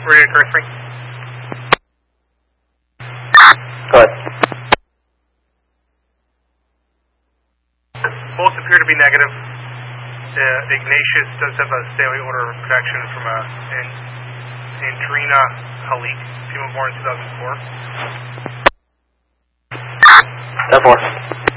ready to Curse Spring. Go ahead. Both appear to be negative. The Ignatius does have a stay-away order of protection from Andrina Halik, female born in 2004. 10-4.